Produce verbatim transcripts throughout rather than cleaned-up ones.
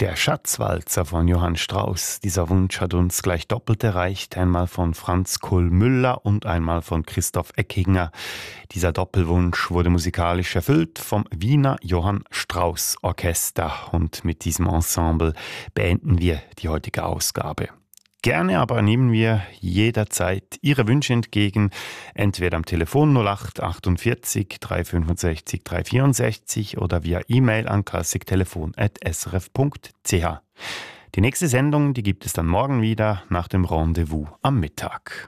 Der Schatzwalzer von Johann Strauss. Dieser Wunsch hat uns gleich doppelt erreicht. Einmal von Franz Kohl-Müller und einmal von Christoph Eckinger. Dieser Doppelwunsch wurde musikalisch erfüllt vom Wiener Johann Strauss Orchester. Und mit diesem Ensemble beenden wir die heutige Ausgabe. Gerne aber nehmen wir jederzeit Ihre Wünsche entgegen, entweder am Telefon null acht achtundvierzig dreihundertfünfundsechzig dreihundertvierundsechzig oder via E-Mail an klassiktelefon at s r f punkt c h. Die nächste Sendung, die gibt es dann morgen wieder nach dem Rendezvous am Mittag.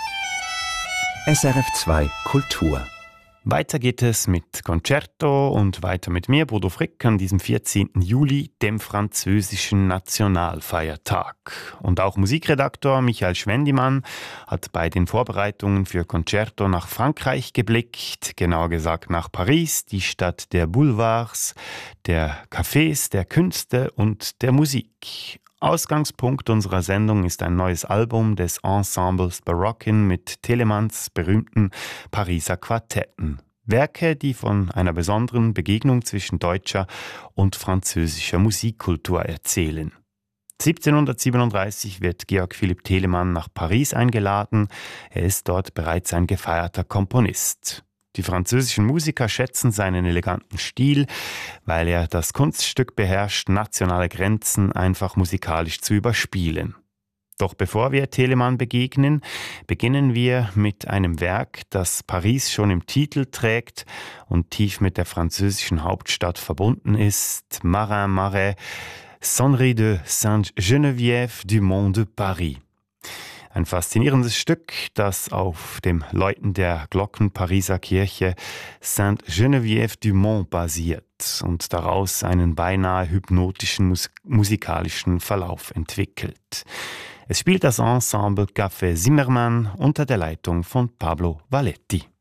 S R F zwei Kultur. Weiter geht es mit Concerto und weiter mit mir, Bodo Frick, an diesem vierzehnten Juli, dem französischen Nationalfeiertag. Und auch Musikredaktor Michael Schwendimann hat bei den Vorbereitungen für Concerto nach Frankreich geblickt, genauer gesagt nach Paris, die Stadt der Boulevards, der Cafés, der Künste und der Musik. Ausgangspunkt unserer Sendung ist ein neues Album des Ensembles Barockin mit Telemanns berühmten Pariser Quartetten. Werke, die von einer besonderen Begegnung zwischen deutscher und französischer Musikkultur erzählen. siebzehnhundertsiebenunddreißig wird Georg Philipp Telemann nach Paris eingeladen. Er ist dort bereits ein gefeierter Komponist. Die französischen Musiker schätzen seinen eleganten Stil, weil er das Kunststück beherrscht, nationale Grenzen einfach musikalisch zu überspielen. Doch bevor wir Telemann begegnen, beginnen wir mit einem Werk, das Paris schon im Titel trägt und tief mit der französischen Hauptstadt verbunden ist. Marin Marais, Sonnerie de Sainte-Geneviève du Mont de Paris. Ein faszinierendes Stück, das auf dem Läuten der Glocken Pariser Kirche Sainte-Geneviève du Mont basiert und daraus einen beinahe hypnotischen mus- musikalischen Verlauf entwickelt. Es spielt das Ensemble Café Zimmermann unter der Leitung von Pablo Valletti.